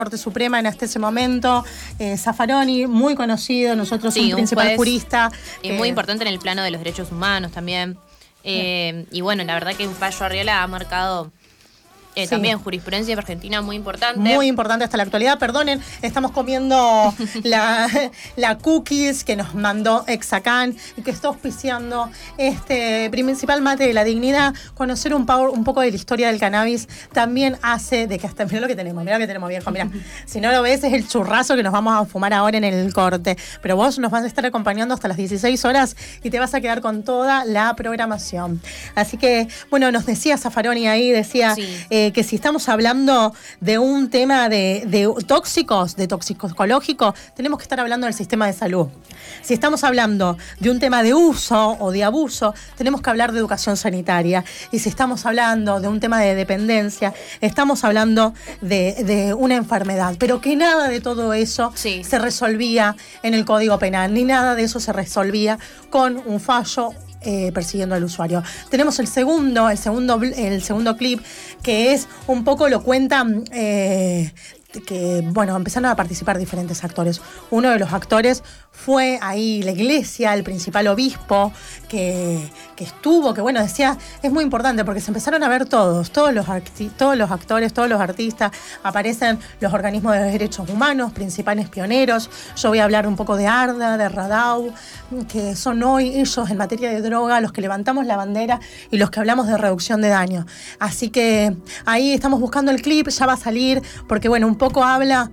Corte Suprema en ese momento, Zaffaroni, muy conocido, nosotros un principal jurista. Muy importante en el plano de los derechos humanos también. Y bueno, la verdad que un fallo Arriola ha marcado también jurisprudencia argentina muy importante. Muy importante hasta la actualidad. Perdonen, estamos comiendo la cookies que nos mandó Exacan y que está auspiciando este principal mate de la dignidad. Conocer un poco de la historia del cannabis también hace de que hasta... Mirá lo que tenemos, viejo, mirá. Si no lo ves, es el churrazo que nos vamos a fumar ahora en el corte. Pero vos nos vas a estar acompañando hasta las 16 horas y te vas a quedar con toda la programación. Así que, bueno, nos decía Zaffaroni ahí, decía... que si estamos hablando de un tema de tóxicos, de toxicológico, tenemos que estar hablando del sistema de salud. Si estamos hablando de un tema de uso o de abuso, tenemos que hablar de educación sanitaria. Y si estamos hablando de un tema de dependencia, estamos hablando de una enfermedad. Pero que nada de todo eso se resolvía en el Código Penal, ni nada de eso se resolvía con un fallo persiguiendo al usuario. Tenemos el segundo clip, que es un poco, lo cuentan que, bueno, empezaron a participar diferentes actores. Uno de los actores fue ahí la iglesia, el principal obispo que estuvo, que bueno, decía, es muy importante porque se empezaron a ver todos los actores, todos los artistas, aparecen los organismos de derechos humanos, principales pioneros. Yo voy a hablar un poco de ARDA, de Radau, que son hoy ellos en materia de droga los que levantamos la bandera y los que hablamos de reducción de daño. Así que ahí estamos buscando el clip, ya va a salir, porque bueno, un poco habla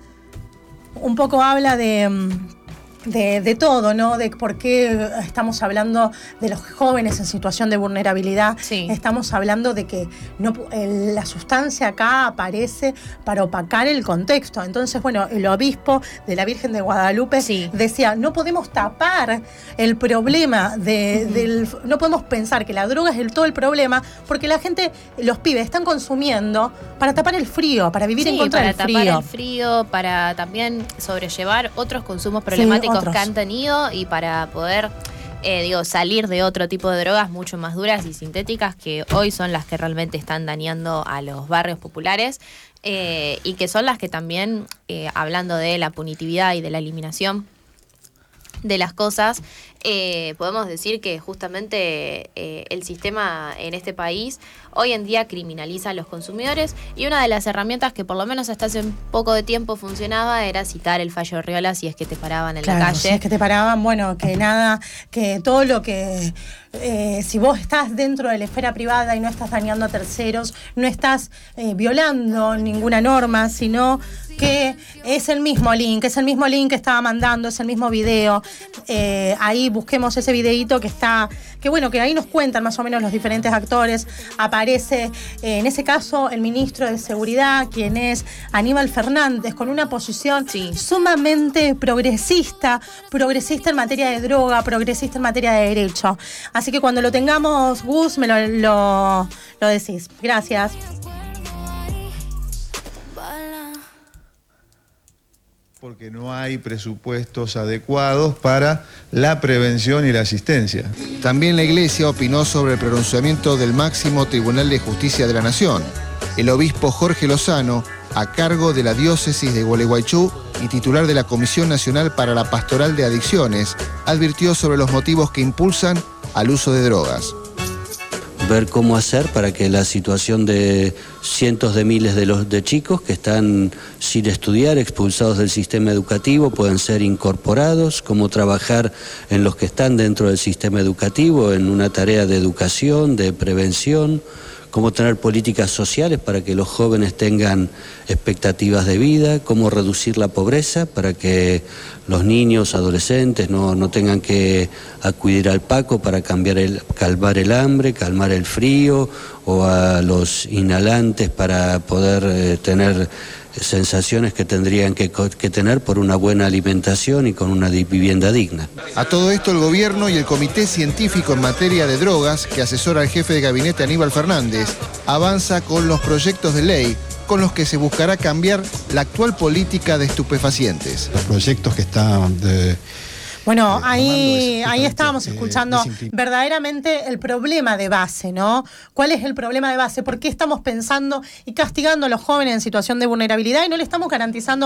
de todo, ¿no? De por qué estamos hablando de los jóvenes en situación de vulnerabilidad. Estamos hablando de que la sustancia acá aparece para opacar el contexto. Entonces, bueno, el obispo de la Virgen de Guadalupe decía, no podemos tapar el problema no podemos pensar que la droga es todo el problema, porque la gente, los pibes, están consumiendo para tapar el frío, para vivir en contra del frío. Para tapar el frío, para también sobrellevar otros consumos problemáticos que han tenido y para poder salir de otro tipo de drogas mucho más duras y sintéticas que hoy son las que realmente están dañando a los barrios populares y que son las que también, hablando de la punitividad y de la eliminación de las cosas, podemos decir que justamente el sistema en este país hoy en día criminaliza a los consumidores, y una de las herramientas que por lo menos hasta hace un poco de tiempo funcionaba era citar el fallo Arriola si es que te paraban en la calle. Si es que te paraban, bueno, que todo lo que... si vos estás dentro de la esfera privada y no estás dañando a terceros, no estás violando ninguna norma, sino que es el mismo link que estaba mandando, es el mismo video. Ahí busquemos ese videíto que ahí nos cuentan más o menos los diferentes actores. Aparece, en ese caso, el ministro de Seguridad, quien es Aníbal Fernández, con una posición sumamente progresista en materia de droga, progresista en materia de derecho. Así que cuando lo tengamos, Gus, me lo decís. Gracias. Porque no hay presupuestos adecuados para la prevención y la asistencia. También la Iglesia opinó sobre el pronunciamiento del máximo Tribunal de Justicia de la Nación. El obispo Jorge Lozano, a cargo de la diócesis de Gualeguaychú y titular de la Comisión Nacional para la Pastoral de Adicciones, advirtió sobre los motivos que impulsan al uso de drogas. Ver cómo hacer para que la situación de cientos de miles de chicos que están sin estudiar, expulsados del sistema educativo, puedan ser incorporados, cómo trabajar en los que están dentro del sistema educativo, en una tarea de educación, de prevención, cómo tener políticas sociales para que los jóvenes tengan expectativas de vida, cómo reducir la pobreza para que los niños, adolescentes no tengan que acudir al Paco para calmar el hambre, calmar el frío, o a los inhalantes para poder tener sensaciones que tendrían que tener por una buena alimentación y con una vivienda digna. A todo esto, el gobierno y el Comité Científico en Materia de Drogas, que asesora al jefe de gabinete Aníbal Fernández, avanza con los proyectos de ley con los que se buscará cambiar la actual política de estupefacientes. Los proyectos que están Bueno, ahí estábamos escuchando verdaderamente el problema de base, ¿no? ¿Cuál es el problema de base? ¿Por qué estamos pensando y castigando a los jóvenes en situación de vulnerabilidad y no le estamos garantizando